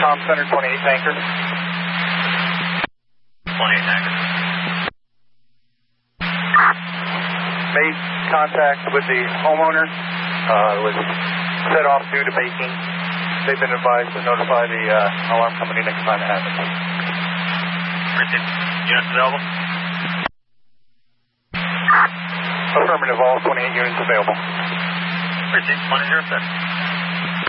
Tom Center 28 Tanker. 28 Tanker. Made contact with the homeowner. Was set off due to baking. They've been advised to notify the alarm company next time it happens. Received. Units available? Affirmative, all 28 units available. Received. 107.